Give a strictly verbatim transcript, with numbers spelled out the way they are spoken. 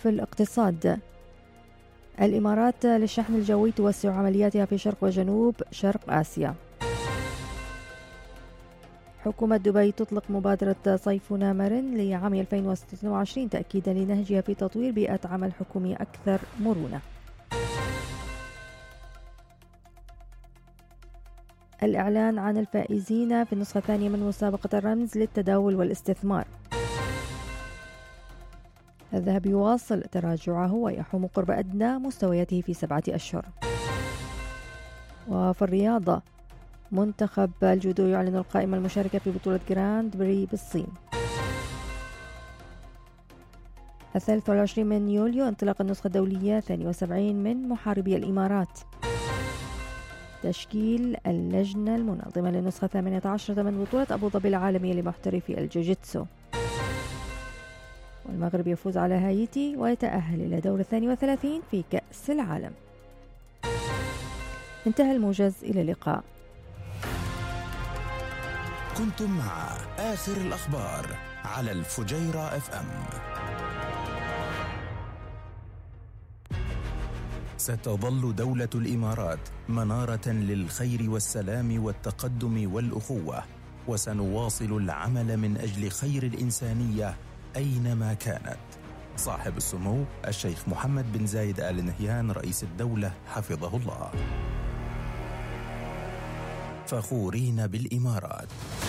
في الاقتصاد. الإمارات للشحن الجوي توسع عملياتها في شرق وجنوب شرق آسيا. حكومة دبي تطلق مبادرة صيفنا مرن لعام ألفين واثنين وعشرين تأكيدا لنهجها في تطوير بيئة عمل حكومي أكثر مرونة. الإعلان عن الفائزين في النسخة الثانية من مسابقة الرمز للتداول والاستثمار. الذهب يواصل تراجعه ويحوم قرب أدنى مستوياته في سبعة أشهر. وفي الرياضة منتخب الجودو يعلن القائمة المشاركة في بطولة جراند بري بالصين. الثالث والعشرين من يوليو انطلاق النسخة الدولية الثانية وسبعين من محاربي الإمارات. تشكيل اللجنة المنظمة للنسخة الثامنة عشرة من بطولة أبو ظبي العالمية لمحترفي الجوجيتسو. والمغرب يفوز على هايتي ويتأهل إلى دور الثاني وثلاثين في كأس العالم. انتهى الموجز، إلى اللقاء. كنتم مع آخر الأخبار على الفجيرة اف ام. ستظل دولة الإمارات منارة للخير والسلام والتقدم والأخوة، وسنواصل العمل من أجل خير الإنسانية أينما كانت. صاحب السمو الشيخ محمد بن زايد آل نهيان رئيس الدولة حفظه الله. فخورين بالإمارات.